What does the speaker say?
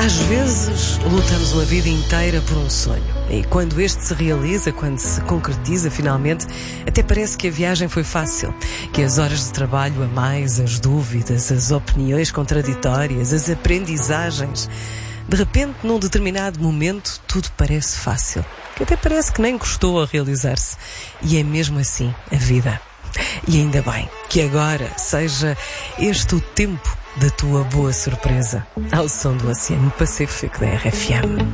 Às vezes, lutamos uma vida inteira por um sonho. E quando este se realiza, quando se concretiza finalmente, até parece que a viagem foi fácil. Que as horas de trabalho a mais, as dúvidas, as opiniões contraditórias, as aprendizagens. De repente, num determinado momento, tudo parece fácil. Que até parece que nem custou a realizar-se. E é mesmo assim a vida. E ainda bem que agora seja este o tempo da tua boa surpresa, ao som do Oceano Pacífico da RFM.